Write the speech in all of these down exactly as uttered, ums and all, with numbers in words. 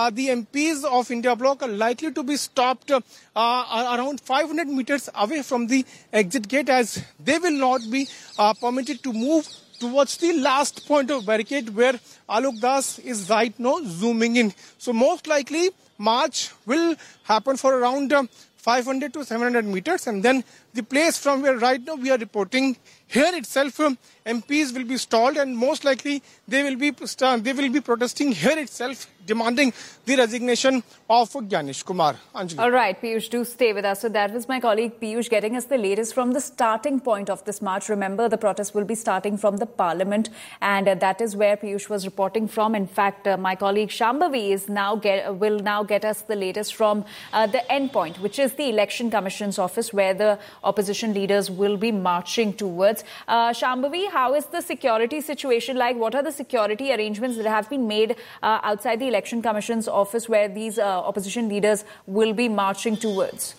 uh, the M Ps of India Bloc are likely to be stopped uh, around five hundred meters away from the exit gate, as they will not be uh, permitted to move towards the last point of barricade where Alok Das is right now zooming in. So most likely march will happen for around uh, five hundred to seven hundred meters, and then the place from where right now we are reporting here itself, um, M Ps will be stalled, and most likely they will be they will be protesting here itself, demanding the resignation of Gyanish Kumar. Anjali. All right, Piyush, do stay with us. So that was my colleague Piyush getting us the latest from the starting point of this march. Remember, the protest will be starting from the Parliament, and uh, that is where Piyush was reporting from. In fact, uh, my colleague Shambhavi is now get, will now get us the latest from uh, the end point, which is the Election Commission's office, where the opposition leaders will be marching towards. Uh, Shambhavi, how is the security situation like? What are the security arrangements that have been made uh, outside the Election Commission's office where these uh, opposition leaders will be marching towards?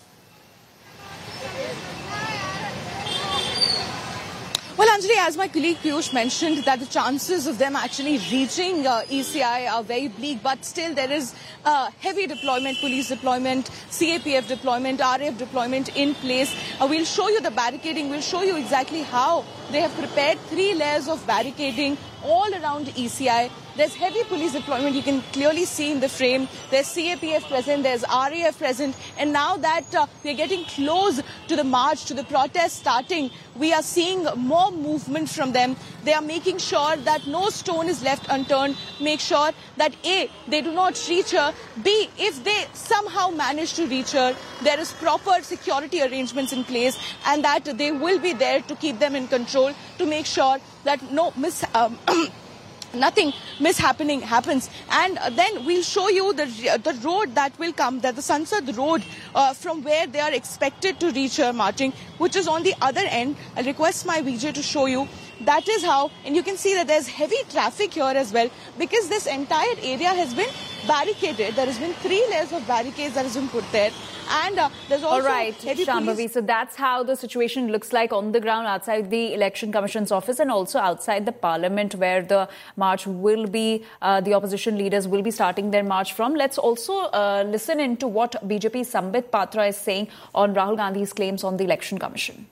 Well, Anjali, as my colleague Piyush mentioned, that the chances of them actually reaching uh, E C I are very bleak, but still there is uh, heavy deployment, police deployment, C A P F deployment, R A F deployment in place. Uh, we'll show you the barricading. We'll show you exactly how they have prepared three layers of barricading all around E C I. There's heavy police deployment. You can clearly see in the frame. There's C A P F present. There's R A F present. And now that uh, we're getting close to the march, to the protest starting, we are seeing more movement from them. They are making sure that no stone is left unturned. Make sure that A, they do not reach her. B, if they somehow manage to reach her, there is proper security arrangements in place, and that they will be there to keep them in control, to make sure that no mis um, nothing mishappening happens. And then we'll show you the the road that will come, that the Sansad road uh, from where they are expected to reach her marching, which is on the other end. I'll request my V J to show you. That is how, and you can see that there's heavy traffic here as well, because this entire area has been barricaded. There has been three layers of barricades that has been put there. And uh, there's also all right, heavy Shambhavi. police. So that's how the situation looks like on the ground outside the Election Commission's office and also outside the Parliament, where the march will be, uh, the opposition leaders will be starting their march from. Let's also uh, listen into what B J P's Sambit Patra is saying on Rahul Gandhi's claims on the Election Commission.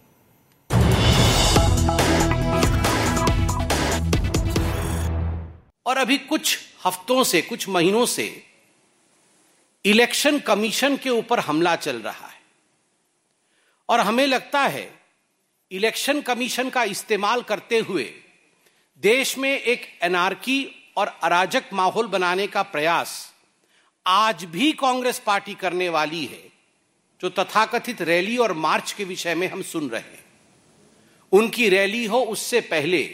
और अभी कुछ हफ्तों से, कुछ महीनों से election commission के ऊपर हमला चल रहा है, और हमें लगता है इलेक्शन कमीशन का इस्तेमाल करते हुए देश में एक एनार्की और अराजक माहौल बनाने का प्रयास आज भी कांग्रेस पार्टी करने वाली है, जो तथाकथित रैली और मार्च के विषय में हम सुन रहे हैं। उनकी रैली हो उससे पहले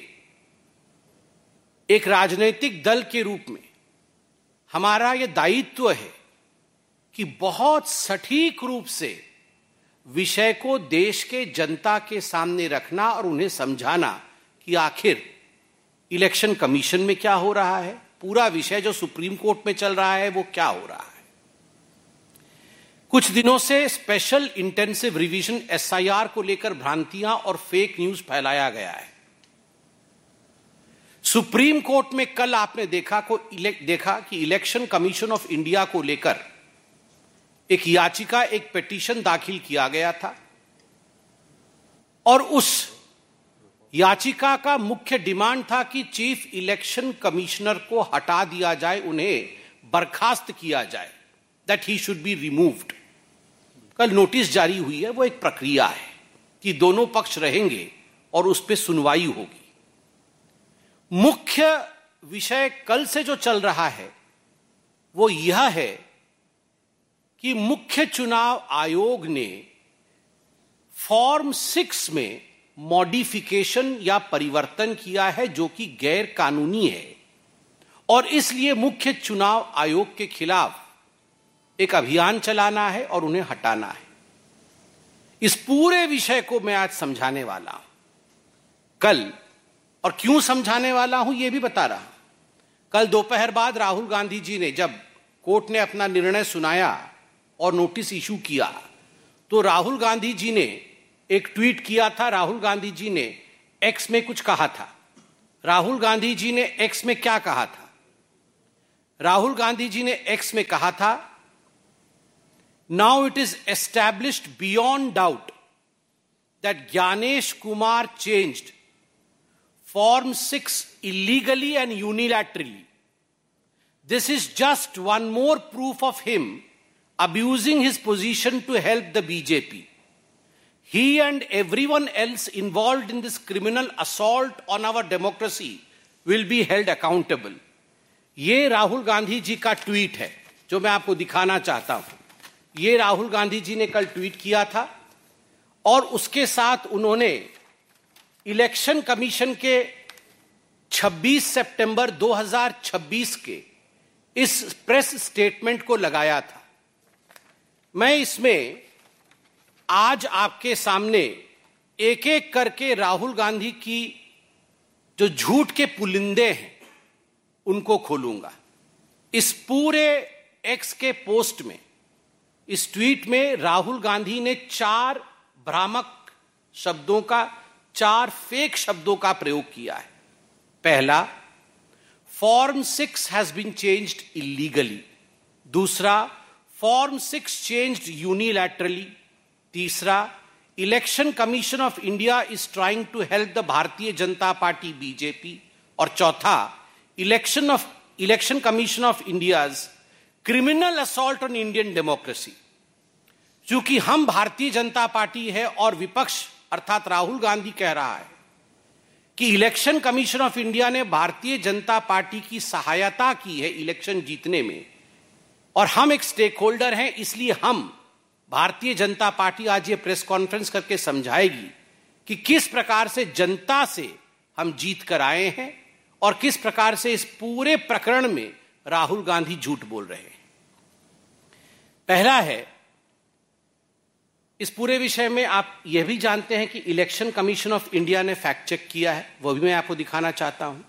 एक राजनीतिक दल के रूप में हमारा यह दायित्व है कि बहुत सटीक रूप से विषय को देश के जनता के सामने रखना और उन्हें समझाना कि आखिर इलेक्शन कमीशन में क्या हो रहा है, पूरा विषय जो सुप्रीम कोर्ट में चल रहा है वो क्या हो रहा है। कुछ दिनों से special intensive revision S I R को लेकर भ्रांतियां और फेक न्यूज फैलाया गया है। सुप्रीम कोर्ट में कल आपने देखा को देखा कि इलेक्शन कमीशन ऑफ इंडिया को लेकर एक याचिका, एक पिटीशन दाखिल किया गया था, और उस याचिका का मुख्य डिमांड था कि चीफ इलेक्शन कमिश्नर को हटा दिया जाए, उन्हें बर्खास्त किया जाए, that he should be removed. कल नोटिस जारी हुई है, वो एक प्रक्रिया है कि दोनों पक्ष रहेंगे और उस पर सुनवाई होगी। मुख्य विषय कल से जो चल रहा है वो यह है कि मुख्य चुनाव आयोग ने फॉर्म सिक्स में मॉडिफिकेशन या परिवर्तन किया है, जो कि गैर कानूनी है, और इसलिए मुख्य चुनाव आयोग के खिलाफ एक अभियान चलाना है और उन्हें हटाना है। इस पूरे विषय को मैं आज समझाने वाला हूं कल, और क्यों समझाने वाला हूं यह भी बता रहा हूं। कल दोपहर बाद राहुल गांधी जी ने, जब कोर्ट ने अपना निर्णय सुनाया और नोटिस इशू किया, तो राहुल गांधी जी ने एक ट्वीट किया था। राहुल गांधी जी ने एक्स में कुछ कहा था। राहुल गांधी जी ने एक्स में क्या कहा था? राहुल गांधी जी ने एक्स में कहा था, now it is established beyond doubt that Gyanesh Kumar changed form six illegally and unilaterally. This is just one more proof of him abusing his position to help the B J P. He and everyone else involved in this criminal assault on our democracy will be held accountable. ये राहुल गांधी जी का tweet है जो मैं आपको दिखाना चाहता हूं। ये राहुल गांधी जी ने कल ट्वीट किया था और उसके साथ उन्होंने इलेक्शन कमीशन के छब्बीस सितंबर दो हज़ार छब्बीस के इस प्रेस स्टेटमेंट को लगाया था। मैं इसमें आज आपके सामने एक एक करके राहुल गांधी की जो झूठ के पुलिंदे हैं उनको खोलूंगा। इस पूरे एक्स के पोस्ट में, इस ट्वीट में राहुल गांधी ने चार भ्रामक शब्दों का, चार फेक शब्दों का प्रयोग किया है। पहला, form six has been changed illegally. दूसरा, फॉर्म सिक्स चेंज्ड यूनिलैटरली। तीसरा, election commission of India is trying to help the Bharatiya Janata party BJP. और चौथा, election of election commission of India's criminal assault on Indian democracy. चूंकि हम Bharatiya Janata party है और विपक्ष अर्थात राहुल गांधी कह रहा है कि इलेक्शन कमीशन ऑफ इंडिया ने भारतीय जनता पार्टी की सहायता की है इलेक्शन जीतने में और हम एक स्टेक होल्डर हैं, इसलिए हम भारतीय जनता पार्टी आज ये प्रेस कॉन्फ्रेंस करके समझाएगी कि किस प्रकार से जनता से हम जीत कर आए हैं और किस प्रकार से इस पूरे प्रकरण में राहुल गांधी झूठ बोल रहे हैं। पहला है, इस पूरे विषय में आप यह भी जानते हैं कि इलेक्शन कमीशन ऑफ इंडिया ने फैक्ट चेक किया है, वो भी मैं आपको दिखाना चाहता हूं।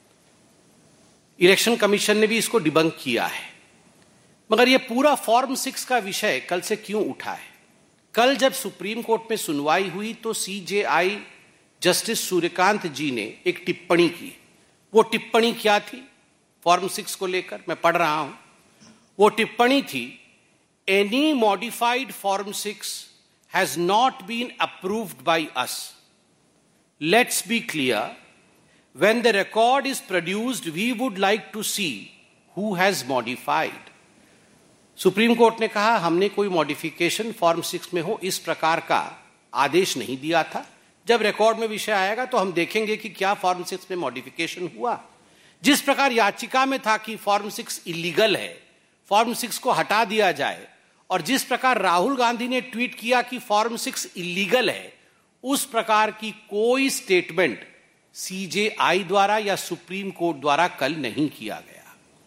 इलेक्शन कमीशन ने भी इसको डिबंक किया है। मगर यह पूरा फॉर्म सिक्स का विषय कल से क्यों उठा है? कल जब सुप्रीम कोर्ट में सुनवाई हुई तो सीजेआई जस्टिस सूर्यकांत जी ने एक टिप्पणी की। वो टिप्पणी क्या थी? फॉर्म सिक्स को लेकर मैं पढ़ रहा हूं। वो टिप्पणी थी, any modified form six has not been approved by us. Let's be clear, when the record is produced, we would like to see who has modified. Supreme court ने कहा हमने कोई मॉडिफिकेशन फॉर्म सिक्स में हो इस प्रकार का आदेश नहीं दिया था। जब रिकॉर्ड में विषय आएगा तो हम देखेंगे कि क्या फॉर्म सिक्स में मॉडिफिकेशन हुआ। जिस प्रकार याचिका में था कि फॉर्म सिक्स इलीगल है, फॉर्म सिक्स को हटा दिया जाए, और जिस प्रकार राहुल गांधी ने ट्वीट किया कि फॉर्म सिक्स इलीगल है, उस प्रकार की कोई स्टेटमेंट सीजेआई द्वारा या सुप्रीम कोर्ट द्वारा कल नहीं किया गया।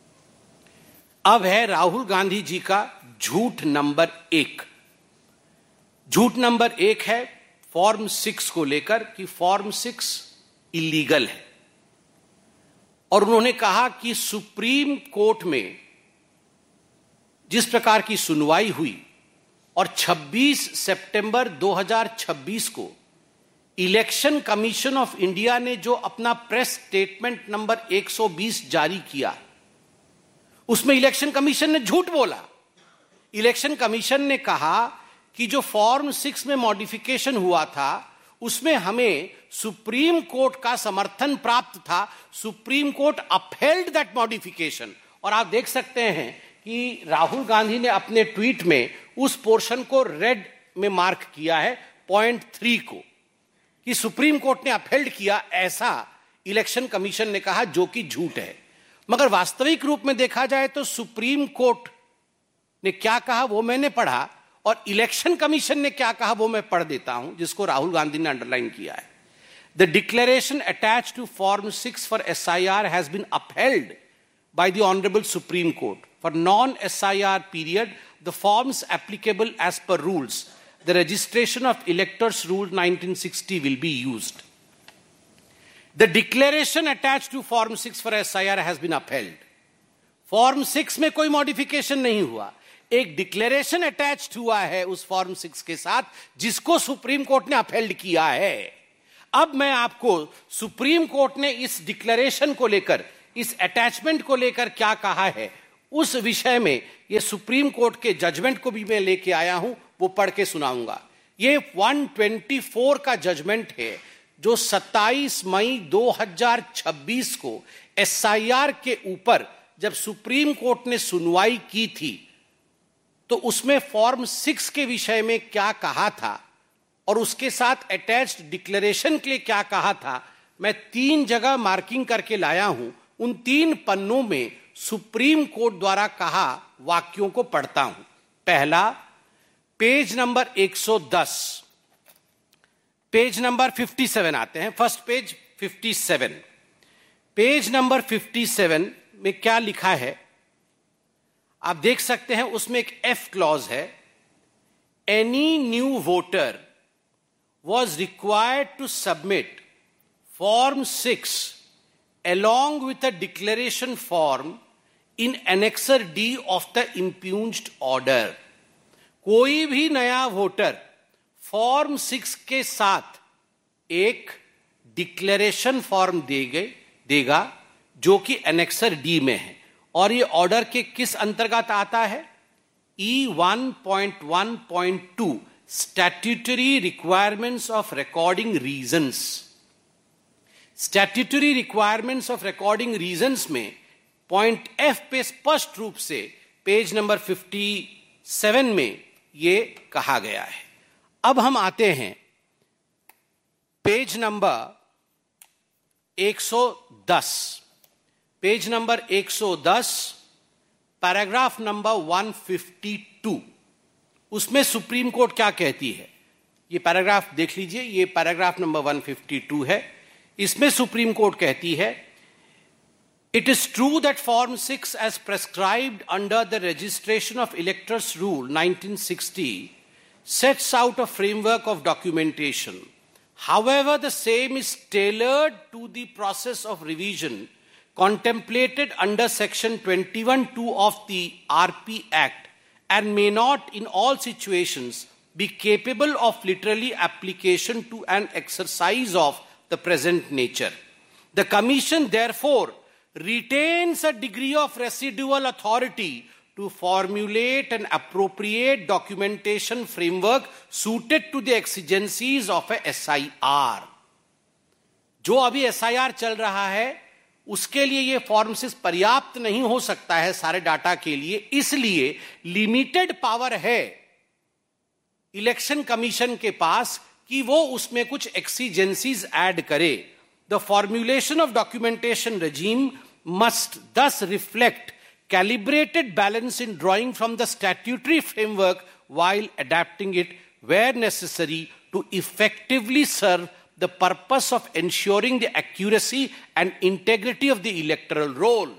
अब है राहुल गांधी जी का झूठ नंबर एक। झूठ नंबर एक है फॉर्म सिक्स को लेकर कि फॉर्म सिक्स इलीगल है, और उन्होंने कहा कि सुप्रीम कोर्ट में जिस प्रकार की सुनवाई हुई और छब्बीस सितंबर दो हज़ार छब्बीस को इलेक्शन कमीशन ऑफ इंडिया ने जो अपना प्रेस स्टेटमेंट नंबर एक सौ बीस जारी किया, उसमें इलेक्शन कमीशन ने झूठ बोला। इलेक्शन कमीशन ने कहा कि जो फॉर्म सिक्स में मॉडिफिकेशन हुआ था उसमें हमें सुप्रीम कोर्ट का समर्थन प्राप्त था, supreme court upheld that modification. और आप देख सकते हैं कि राहुल गांधी ने अपने ट्वीट में उस पोर्शन को रेड में मार्क किया है, पॉइंट थ्री को, कि सुप्रीम कोर्ट ने अपहेल्ड किया, ऐसा इलेक्शन कमीशन ने कहा, जो कि झूठ है। मगर वास्तविक रूप में देखा जाए तो सुप्रीम कोर्ट ने क्या कहा वो मैंने पढ़ा, और इलेक्शन कमीशन ने क्या कहा वो मैं पढ़ देता हूं, जिसको राहुल गांधी ने अंडरलाइन किया है। The declaration attached to form six for S I R has been upheld by the Honorable Supreme Court. For non-S I R period, the forms applicable as per rules, the registration of electors rule nineteen sixty will be used. The declaration attached to form six for S I R has been upheld. Form six में कोई modification नहीं हुआ, एक declaration attached हुआ है उस form six के साथ, जिसको सुप्रीम कोर्ट ने अपहेल्ड किया है। अब मैं आपको सुप्रीम कोर्ट ने इस डिक्लेरेशन को लेकर, इस अटैचमेंट को लेकर क्या कहा है, उस विषय में ये सुप्रीम कोर्ट के जजमेंट को भी मैं लेके आया हूं, वो पढ़ के सुनाऊंगा। ये एक सौ चौबीस का जजमेंट है जो सत्ताईस मई दो हज़ार छब्बीस को एसआईआर के ऊपर जब सुप्रीम कोर्ट ने सुनवाई की थी तो उसमें फॉर्म सिक्स के विषय में क्या कहा था और उसके साथ अटैच्ड डिक्लेरेशन के लिए क्या कहा था, मैं तीन जगह मार्किंग करके लाया हूं। उन तीन पन्नों में सुप्रीम कोर्ट द्वारा कहा वाक्यों को पढ़ता हूं। पहला, पेज नंबर एक सौ दस, पेज नंबर सत्तावन आते हैं, फर्स्ट पेज सत्तावन। पेज नंबर सत्तावन में क्या लिखा है आप देख सकते हैं, उसमें एक एफ क्लॉज है। Any new voter was required to submit Form six along with a declaration form in Annexer D of the impugned order. कोई भी नया वोटर फॉर्म सिक्स के साथ एक डिक्लेरेशन फॉर्म देगे देगा जो कि एनेक्सर डी में है, और ये ऑर्डर के किस अंतर्गत आता है, E one point one point two Statutory requirements of recording reasons. Statutory requirements of recording reasons में पॉइंट एफ पे स्पष्ट रूप से पेज नंबर सत्तावन में ये कहा गया है। अब हम आते हैं पेज नंबर एक सौ दस, पेज नंबर एक सौ दस, पैराग्राफ नंबर एक सौ बावन। उसमें सुप्रीम कोर्ट क्या कहती है, ये पैराग्राफ देख लीजिए, ये पैराग्राफ नंबर एक सौ बावन है। इसमें सुप्रीम कोर्ट कहती है, it is true that form six as prescribed under the registration of electors rule nineteen sixty sets out a framework of documentation. However the same is tailored to the process of revision contemplated under section twenty-one two of the R P Act and may not in all situations be capable of literally application to an exercise of the present nature. The Commission therefore retains a degree of residual authority to formulate an appropriate documentation framework suited to the exigencies of a S I R. जो अभी S I R चल रहा है उसके लिए ये form six पर्याप्त नहीं हो सकता है सारे डाटा के लिए, इसलिए लिमिटेड पावर है इलेक्शन कमीशन के पास कि वो उसमें कुछ एक्सीजेंसीज ऐड करे। The formulation of documentation regime must दस reflect calibrated balance in drawing from the statutory framework while adapting it where necessary to effectively serve the purpose of ensuring the accuracy and integrity of the electoral roll.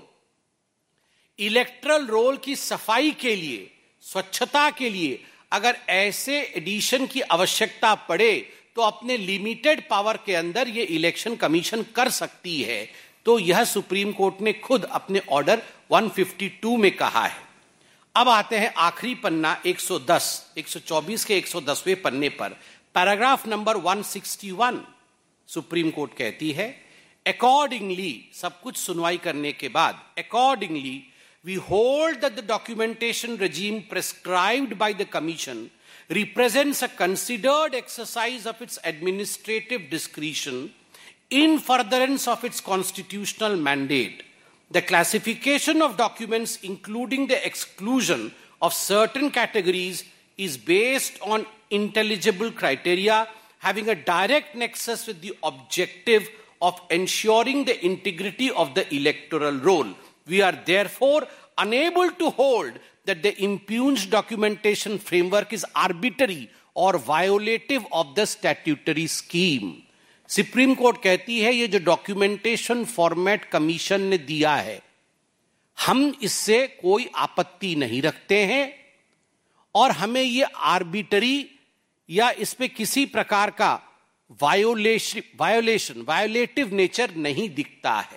Electoral role की सफाई के लिए, स्वच्छता के लिए अगर ऐसे addition की आवश्यकता पड़े तो अपने लिमिटेड पावर के अंदर ये इलेक्शन कमीशन कर सकती है। तो यह सुप्रीम कोर्ट ने खुद अपने ऑर्डर एक सौ बावन में कहा है। अब आते हैं आखिरी पन्ना एक सौ दस, एक सौ चौबीस के एक सौ दसवें पन्ने पर, पैराग्राफ नंबर एक सौ इकसठ। सुप्रीम कोर्ट कहती है, अकॉर्डिंगली, सब कुछ सुनवाई करने के बाद, accordingly we hold that the documentation regime prescribed by the Commission represents a considered exercise of its administrative discretion in furtherance of its constitutional mandate. The classification of documents, including the exclusion of certain categories, is based on intelligible criteria having a direct nexus with the objective of ensuring the integrity of the electoral roll. We are therefore unable to hold that the impugned documentation framework is arbitrary or violative of the statutory scheme. Supreme court कहती है ये जो documentation format commission ने दिया है, हम इससे कोई आपत्ति नहीं रखते हैं और हमें ये आर्बिटरी या इस पे किसी प्रकार का वायोलेशन वायोलेशन वायोलेटिव नेचर नहीं दिखता है।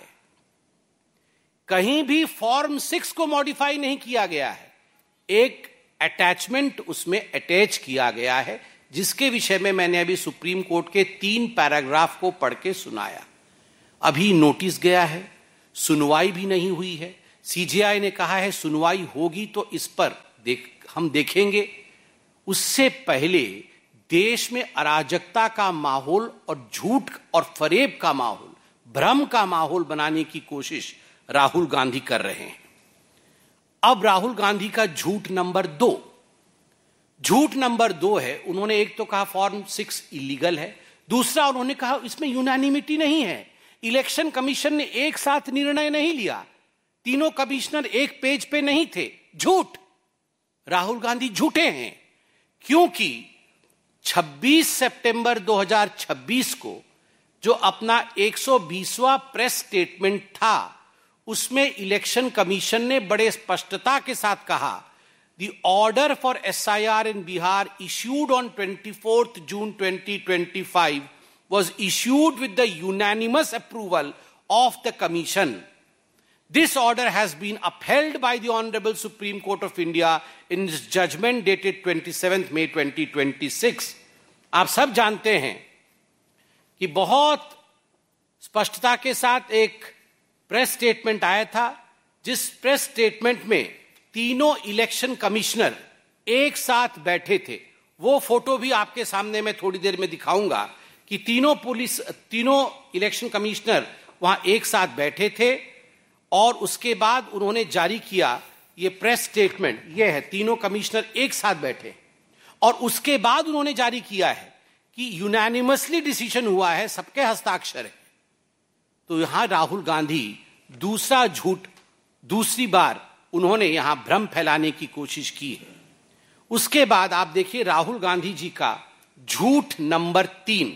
कहीं भी फॉर्म सिक्स को मॉडिफाई नहीं किया गया है, एक अटैचमेंट उसमें अटैच किया गया है, जिसके विषय में मैंने अभी सुप्रीम कोर्ट के तीन पैराग्राफ को पढ़ के सुनाया। अभी नोटिस गया है, सुनवाई भी नहीं हुई है। सीजेआई ने कहा है सुनवाई होगी तो इस पर देख हम देखेंगे। उससे पहले देश में अराजकता का माहौल और झूठ और फरेब का माहौल, भ्रम का माहौल बनाने की कोशिश राहुल गांधी कर रहे हैं। अब राहुल गांधी का झूठ नंबर दो झूठ नंबर दो है, उन्होंने एक तो कहा फॉर्म सिक्स इलीगल है, दूसरा उन्होंने कहा इसमें यूनानिमिटी नहीं है, इलेक्शन कमीशन ने एक साथ निर्णय नहीं लिया, तीनों कमिश्नर एक पेज पे नहीं थे। झूठ। राहुल गांधी झूठे हैं, क्योंकि छब्बीस सितंबर दो हज़ार छब्बीस को जो अपना एक सौ बीसवां प्रेस स्टेटमेंट था, उसमें इलेक्शन कमीशन ने बड़े स्पष्टता के साथ कहा, The order for S I R in Bihar issued on twenty-fourth June twenty twenty-five was issued with the unanimous approval of the Commission. This order has been upheld by the Honorable Supreme Court of India in its judgment dated twenty-seventh May twenty twenty-six. आप सब जानते हैं कि बहुत स्पष्टता के साथ एक प्रेस स्टेटमेंट आया था, जिस प्रेस स्टेटमेंट में तीनों इलेक्शन कमिश्नर एक साथ बैठे थे। वो फोटो भी आपके सामने मैं थोड़ी देर में दिखाऊंगा कि तीनों पुलिस तीनों इलेक्शन कमिश्नर वहां एक साथ बैठे थे और उसके बाद उन्होंने जारी किया ये प्रेस स्टेटमेंट। ये है, तीनों कमिश्नर एक साथ बैठे और उसके बाद उन्होंने जारी किया है कि यूनानिमसली डिसीजन हुआ है, सबके हस्ताक्षर है। तो यहां राहुल गांधी दूसरा झूठ, दूसरी बार उन्होंने यहां भ्रम फैलाने की कोशिश की है। उसके बाद आप देखिए राहुल गांधी जी का झूठ नंबर तीन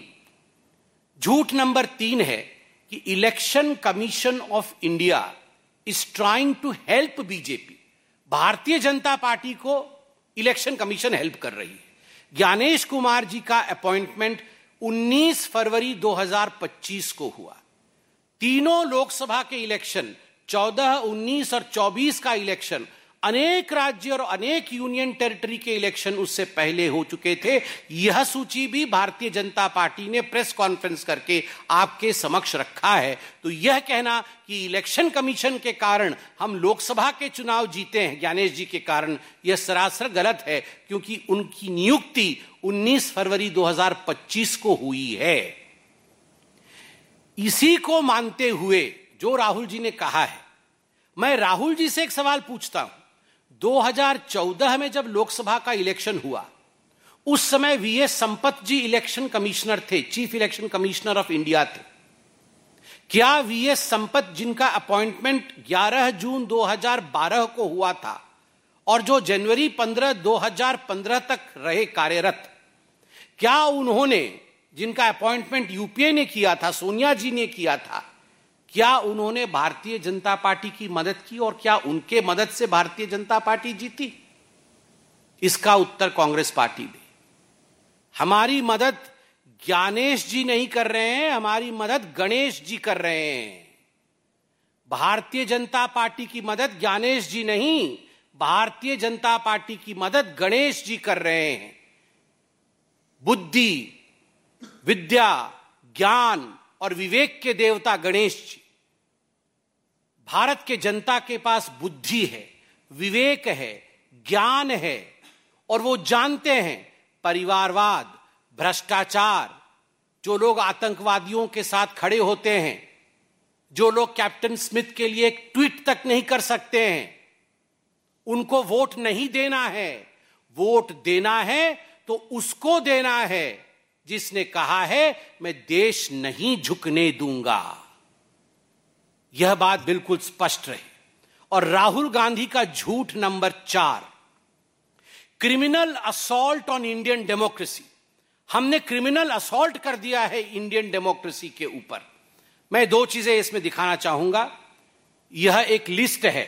झूठ नंबर तीन है कि election commission of India is trying to help BJP. Bharatiya Janata party को इलेक्शन कमीशन हेल्प कर रही है। ज्ञानेश कुमार जी का अपॉइंटमेंट उन्नीस फरवरी दो हज़ार पच्चीस को हुआ। तीनों लोकसभा के इलेक्शन, चौदह, उन्नीस और चौबीस का इलेक्शन, अनेक राज्य और अनेक यूनियन टेरिटरी के इलेक्शन उससे पहले हो चुके थे। यह सूची भी भारतीय जनता पार्टी ने प्रेस कॉन्फ्रेंस करके आपके समक्ष रखा है। तो यह कहना कि इलेक्शन कमीशन के कारण हम लोकसभा के चुनाव जीते हैं ज्ञानेश जी के कारण, यह सरासर गलत है, क्योंकि उनकी नियुक्ति उन्नीस फरवरी दो हज़ार पच्चीस को हुई है। इसी को मानते हुए जो राहुल जी ने कहा है, मैं राहुल जी से एक सवाल पूछता हूं। दो हज़ार चौदह में जब लोकसभा का इलेक्शन हुआ, उस समय वीएस संपत जी इलेक्शन कमिश्नर थे, chief election commissioner of India थे। क्या वीएस संपत, जिनका अपॉइंटमेंट ग्यारह जून दो हज़ार बारह को हुआ था और जो जनवरी पंद्रह दो हज़ार पंद्रह तक रहे कार्यरत, क्या उन्होंने, जिनका अपॉइंटमेंट यूपीए ने किया था, सोनिया जी ने किया था, क्या उन्होंने भारतीय जनता पार्टी की मदद की और क्या उनके मदद से भारतीय जनता पार्टी जीती? इसका उत्तर कांग्रेस पार्टी दे। हमारी मदद ज्ञानेश जी नहीं कर रहे हैं, हमारी मदद गणेश जी कर रहे हैं। भारतीय जनता पार्टी की मदद ज्ञानेश जी नहीं, भारतीय जनता पार्टी की मदद गणेश जी कर रहे हैं। बुद्धि, विद्या, ज्ञान और विवेक के देवता गणेश जी। भारत के जनता के पास बुद्धि है, विवेक है, ज्ञान है और वो जानते हैं परिवारवाद, भ्रष्टाचार, जो लोग आतंकवादियों के साथ खड़े होते हैं, जो लोग कैप्टन स्मिथ के लिए एक ट्वीट तक नहीं कर सकते हैं, उनको वोट नहीं देना है। वोट देना है तो उसको देना है जिसने कहा है मैं देश नहीं झुकने दूंगा। यह बात बिल्कुल स्पष्ट रहे। और राहुल गांधी का झूठ नंबर चार, criminal assault on Indian democracy. हमने क्रिमिनल असॉल्ट कर दिया है इंडियन डेमोक्रेसी के ऊपर। मैं दो चीजें इसमें दिखाना चाहूंगा। यह एक लिस्ट है।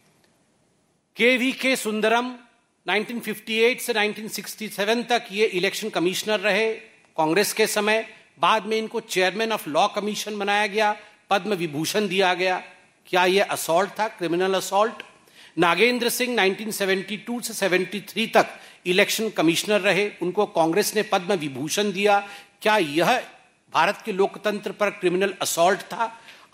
केवी के सुंदरम उन्नीस सौ अट्ठावन से उन्नीस सौ सरसठ तक ये इलेक्शन कमिश्नर रहे कांग्रेस के समय। बाद में इनको चेयरमैन ऑफ लॉ कमीशन बनाया गया, पद्म विभूषण दिया गया। क्या यह असॉल्ट था, क्रिमिनल असॉल्ट? नागेंद्र सिंह उन्नीस सौ बहत्तर से तिहत्तर तक इलेक्शन कमिश्नर रहे, उनको कांग्रेस ने पद्म विभूषण दिया। क्या यह भारत के लोकतंत्र पर क्रिमिनल असॉल्ट था?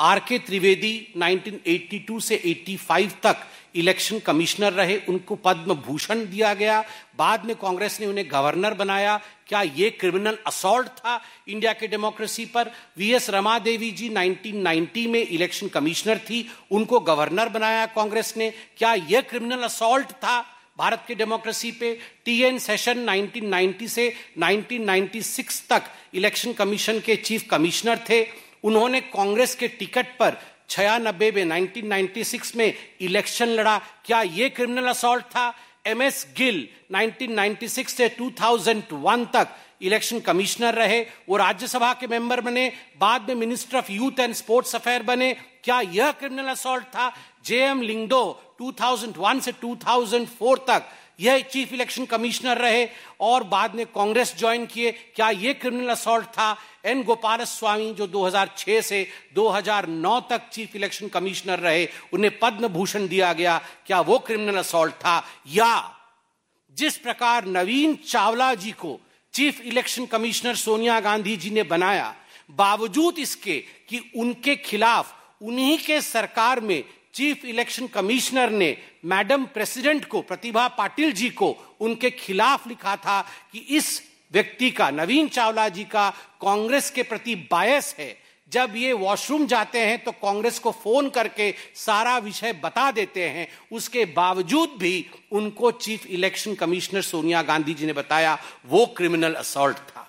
आर के त्रिवेदी उन्नीस सौ बयासी से पचासी तक इलेक्शन कमिश्नर रहे, उनको पद्म भूषण दिया गया। बाद में कांग्रेस ने उन्हें गवर्नर बनाया। क्या यह क्रिमिनल असॉल्ट था इंडिया के डेमोक्रेसी पर? वी एस रमा देवी जी उन्नीस सौ नब्बे में इलेक्शन कमिश्नर थी, उनको गवर्नर बनाया कांग्रेस ने। क्या यह क्रिमिनल असॉल्ट था भारत के डेमोक्रेसी पे? टी एन सेशन उन्नीस सौ नब्बे से उन्नीस सौ छियानवे तक इलेक्शन कमीशन के चीफ कमिश्नर थे, उन्होंने कांग्रेस के टिकट पर छियानबे में उन्नीस सौ छियानवे में इलेक्शन लड़ा। क्या यह क्रिमिनल असॉल्ट था? एम एस गिल उन्नीस सौ छियानवे से दो हज़ार एक तक इलेक्शन कमिश्नर रहे, वो राज्यसभा के मेंबर बने, बाद में minister of youth and sports affair बने। क्या यह क्रिमिनल असॉल्ट था? जे एम लिंगडो दो हज़ार एक से दो हज़ार चार तक यह चीफ इलेक्शन कमिश्नर रहे और बाद में कांग्रेस ज्वाइन किए। क्या यह क्रिमिनल असॉल्ट था? एन गोपालस्वामी जो दो हज़ार छह से दो हज़ार नौ तक चीफ इलेक्शन कमिश्नर रहे, उन्हें पद्म भूषण दिया गया। क्या वो क्रिमिनल असॉल्ट था? या जिस प्रकार नवीन चावला जी को chief election commissioner Sonia Gandhi ji ने बनाया, बावजूद इसके कि उनके खिलाफ उन्हीं के सरकार में चीफ इलेक्शन कमिश्नर ने मैडम प्रेसिडेंट को, प्रतिभा पाटिल जी को, उनके खिलाफ लिखा था कि इस व्यक्ति का, नवीन चावला जी का कांग्रेस के प्रति बायस है। जब ये वॉशरूम जाते हैं तो कांग्रेस को फोन करके सारा विषय बता देते हैं, उसके बावजूद भी उनको chief election commissioner Sonia Gandhi ji ने बताया वो क्रिमिनल असॉल्ट था।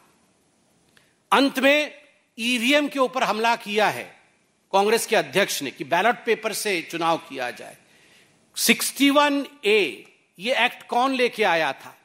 अंत में ईवीएम के ऊपर हमला किया है कांग्रेस के अध्यक्ष ने कि बैलेट पेपर से चुनाव किया जाए। इकसठ ए ये एक्ट कौन लेके आया था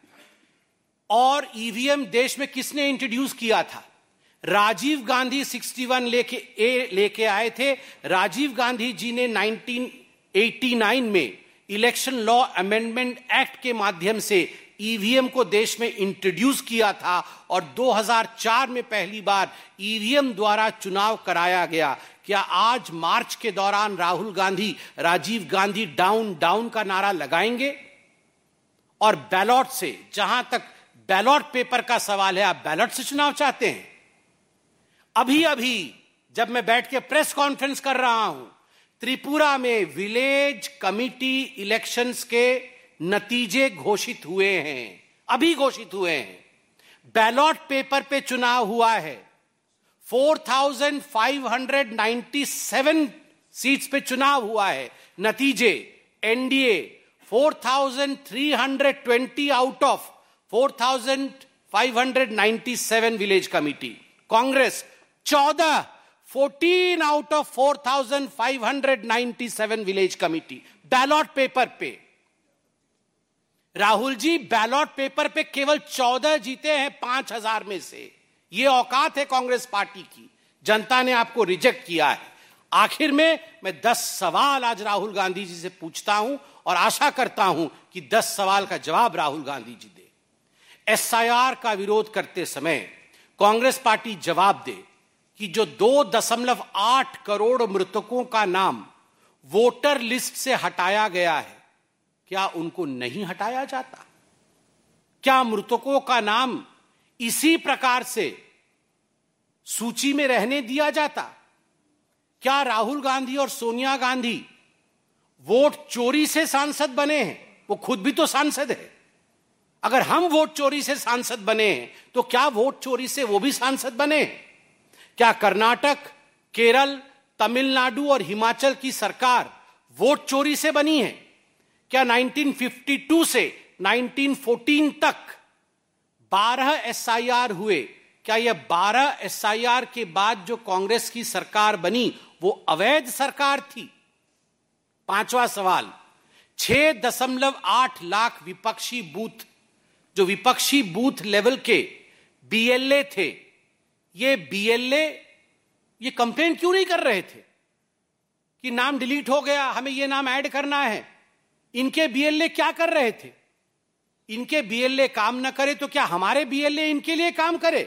और ईवीएम देश में किसने इंट्रोड्यूस किया था? राजीव गांधी इकसठ लेके ए लेके आए थे। राजीव गांधी जी ने उन्नीस सौ नवासी में इलेक्शन लॉ अमेंडमेंट एक्ट के माध्यम से ईवीएम को देश में इंट्रोड्यूस किया था और दो हज़ार चार में पहली बार ईवीएम द्वारा चुनाव कराया गया। क्या आज मार्च के दौरान राहुल गांधी राजीव गांधी डाउन डाउन का नारा लगाएंगे? और बैलॉट से, जहां तक बैलॉट पेपर का सवाल है, आप बैलॉट से चुनाव चाहते हैं? अभी अभी जब मैं बैठ के प्रेस कॉन्फ्रेंस कर रहा हूं, त्रिपुरा में विलेज कमिटी इलेक्शंस के नतीजे घोषित हुए हैं, अभी घोषित हुए हैं। बैलॉट पेपर पे चुनाव हुआ है। चार हज़ार पाँच सौ सत्तानवे सीट्स पे चुनाव हुआ है। नतीजे एनडीए चार हज़ार तीन सौ बीस आउट ऑफ चार हज़ार पाँच सौ सत्तानवे विलेज कमिटी, कांग्रेस चौदह, चौदह आउट ऑफ चार हज़ार पाँच सौ सत्तानवे विलेज कमिटी। बैलॉट पेपर पे राहुल जी बैलॉट पेपर पे केवल चौदह जीते हैं पांच हजार में से। ये औकात है कांग्रेस पार्टी की। जनता ने आपको रिजेक्ट किया है। आखिर में मैं दस सवाल आज राहुल गांधी जी से पूछता हूं और आशा करता हूं कि दस सवाल का जवाब राहुल गांधी जी दे। एसआईआर का विरोध करते समय कांग्रेस पार्टी जवाब दे कि जो दो दशमलव आठ करोड़ मृतकों का नाम वोटर लिस्ट से हटाया गया है, क्या उनको नहीं हटाया जाता? क्या मृतकों का नाम इसी प्रकार से सूची में रहने दिया जाता? क्या राहुल गांधी और सोनिया गांधी वोट चोरी से सांसद बने हैं? वो खुद भी तो सांसद है। अगर हम वोट चोरी से सांसद बने हैं तो क्या वोट चोरी से वो भी सांसद बने? क्या कर्नाटक, केरल, तमिलनाडु और हिमाचल की सरकार वोट चोरी से बनी है? क्या उन्नीस सौ बावन से उन्नीस सौ चौदह तक बारह एसआईआर हुए? क्या यह बारह एसआईआर के बाद जो कांग्रेस की सरकार बनी वो अवैध सरकार थी? पांचवा सवाल, छह दशमलव आठ लाख विपक्षी बूथ, जो विपक्षी बूथ लेवल के बीएलए थे, ये बीएलए ये कंप्लेन क्यों नहीं कर रहे थे कि नाम डिलीट हो गया, हमें ये नाम ऐड करना है? इनके बीएलए क्या कर रहे थे? इनके बीएलए काम न करे तो क्या हमारे बीएलए इनके लिए काम करे?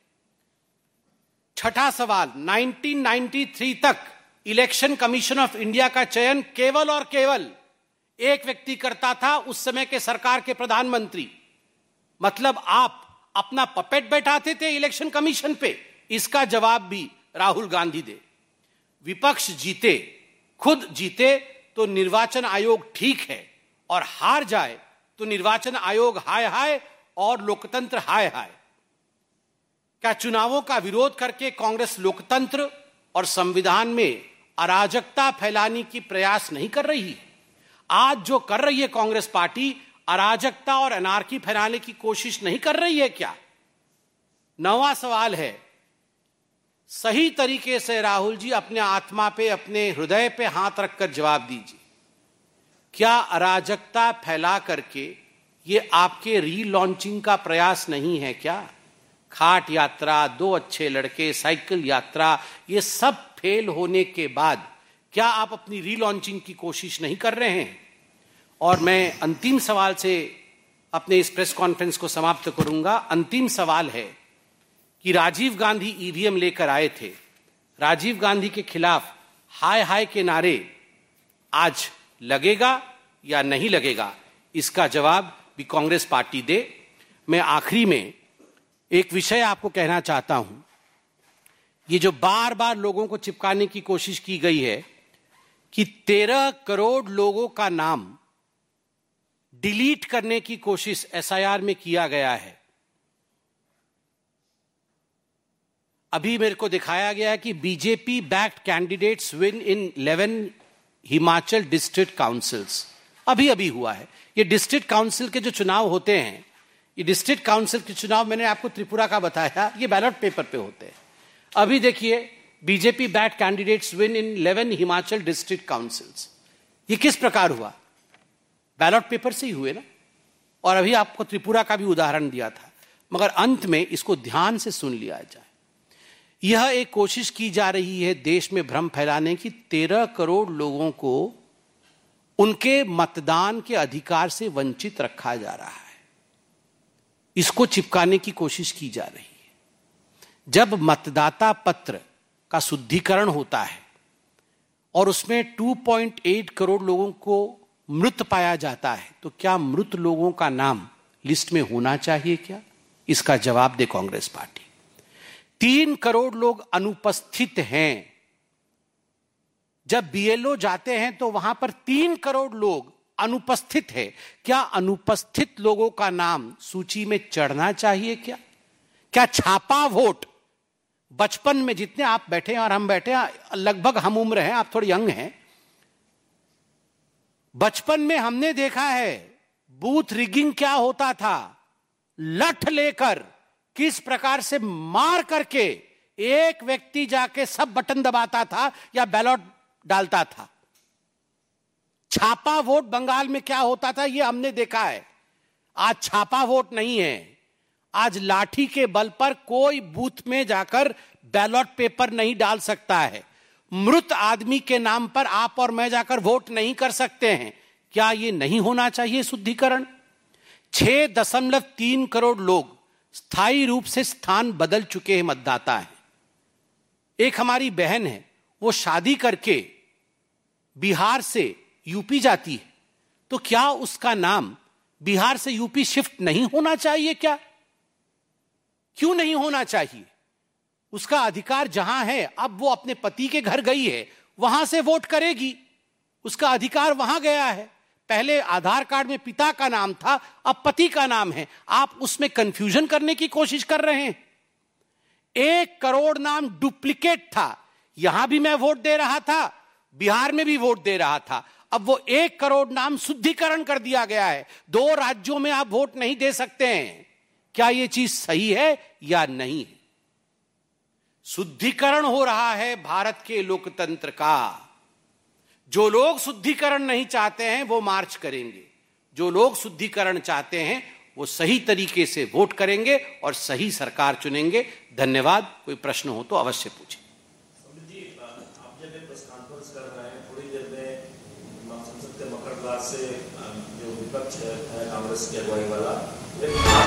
छठा सवाल, उन्नीस सौ तिरानवे तक इलेक्शन कमीशन ऑफ इंडिया का चयन केवल और केवल एक व्यक्ति करता था, उस समय के सरकार के प्रधानमंत्री। मतलब आप अपना पपेट बैठाते थे इलेक्शन कमीशन पे? इसका जवाब भी राहुल गांधी दे। विपक्ष जीते, खुद जीते तो निर्वाचन आयोग ठीक है, और हार जाए तो निर्वाचन आयोग हाय हाय और लोकतंत्र हाय हाय। क्या चुनावों का विरोध करके कांग्रेस लोकतंत्र और संविधान में अराजकता फैलाने की प्रयास नहीं कर रही है? आज जो कर रही है कांग्रेस पार्टी, अराजकता और अनार्की फैलाने की कोशिश नहीं कर रही है क्या? नवा सवाल है, सही तरीके से राहुल जी अपने आत्मा पे, अपने हृदय पे हाथ रखकर जवाब दीजिए। क्या अराजकता फैला करके ये आपके रीलॉन्चिंग का प्रयास नहीं है क्या? खाट यात्रा, दो अच्छे लड़के, साइकिल यात्रा, ये सब फेल होने के बाद क्या आप अपनी रीलॉन्चिंग की कोशिश नहीं कर रहे हैं? और मैं अंतिम सवाल से अपने इस प्रेस कॉन्फ्रेंस को समाप्त करूंगा। अंतिम सवाल है कि राजीव गांधी ईवीएम लेकर आए थे, राजीव गांधी के खिलाफ हाय हाय के नारे आज लगेगा या नहीं लगेगा, इसका जवाब भी कांग्रेस पार्टी दे। मैं आखिरी में एक विषय आपको कहना चाहता हूं, ये जो बार बार लोगों को चिपकाने की कोशिश की गई है कि तेरह करोड़ लोगों का नाम डिलीट करने की कोशिश एसआईआर में किया गया है। अभी मेरे को दिखाया गया है कि BJP backed candidates win in eleven Himachal district councils. अभी अभी हुआ है। ये डिस्ट्रिक्ट काउंसिल के जो चुनाव होते हैं, ये डिस्ट्रिक्ट काउंसिल के चुनाव मैंने आपको त्रिपुरा का बताया, ये बैलेट पेपर पे होते हैं। अभी देखिए, BJP backed candidates win in eleven Himachal district councils. ये किस प्रकार हुआ? बैलेट पेपर से ही हुए ना। और अभी आपको त्रिपुरा का भी उदाहरण दिया था, मगर अंत में इसको ध्यान से सुन लिया जाए। यह एक कोशिश की जा रही है देश में भ्रम फैलाने की, तेरह करोड़ लोगों को उनके मतदान के अधिकार से वंचित रखा जा रहा है। इसको चिपकाने की कोशिश की जा रही है। जब मतदाता पत्र का शुद्धिकरण होता है और उसमें दो पॉइंट आठ करोड़ लोगों को मृत पाया जाता है, तो क्या मृत लोगों का नाम लिस्ट में होना चाहिए क्या? इसका जवाब दे कांग्रेस पार्टी। तीन करोड़ लोग अनुपस्थित हैं। जब बीएलओ जाते हैं तो वहां पर तीन करोड़ लोग अनुपस्थित है। क्या अनुपस्थित लोगों का नाम सूची में चढ़ना चाहिए क्या? क्या छापा वोट, बचपन में जितने आप बैठे हैं और हम बैठे हैं, लगभग हम उम्र हैं, आप थोड़ी यंग हैं, बचपन में हमने देखा है बूथ रिगिंग क्या होता था। लठ लेकर किस प्रकार से मार करके एक व्यक्ति जाके सब बटन दबाता था या बैलेट डालता था। छापा वोट बंगाल में क्या होता था, यह हमने देखा है। आज छापा वोट नहीं है। आज लाठी के बल पर कोई बूथ में जाकर बैलेट पेपर नहीं डाल सकता है। मृत आदमी के नाम पर आप और मैं जाकर वोट नहीं कर सकते हैं। क्या यह नहीं होना चाहिए शुद्धिकरण? छह दशमलव तीन करोड़ लोग स्थायी रूप से स्थान बदल चुके हैं, मतदाता हैं। एक हमारी बहन है, वो शादी करके बिहार से यूपी जाती है, तो क्या उसका नाम बिहार से यूपी शिफ्ट नहीं होना चाहिए क्या? क्यों नहीं होना चाहिए? उसका अधिकार जहां है, अब वो अपने पति के घर गई है, वहां से वोट करेगी, उसका अधिकार वहां गया है। पहले आधार कार्ड में पिता का नाम था, अब पति का नाम है। आप उसमें कंफ्यूजन करने की कोशिश कर रहे हैं। एक करोड़ नाम डुप्लीकेट था। यहां भी मैं वोट दे रहा था, बिहार में भी वोट दे रहा था। अब वो एक करोड़ नाम शुद्धिकरण कर दिया गया है। दो राज्यों में आप वोट नहीं दे सकते हैं। क्या यह चीज सही है या नहीं है? शुद्धिकरण हो रहा है भारत के लोकतंत्र का। जो लोग शुद्धिकरण नहीं चाहते हैं वो मार्च करेंगे, जो लोग शुद्धिकरण चाहते हैं वो सही तरीके से वोट करेंगे और सही सरकार चुनेंगे। धन्यवाद। कोई प्रश्न हो तो अवश्य पूछें। आप जब प्रेस कॉन्फ्रेंस कर रहे हैं, थोड़ी देर में संसद के मकर क्लास से जो विपक्ष है कांग्रेस की अगुवाई वाला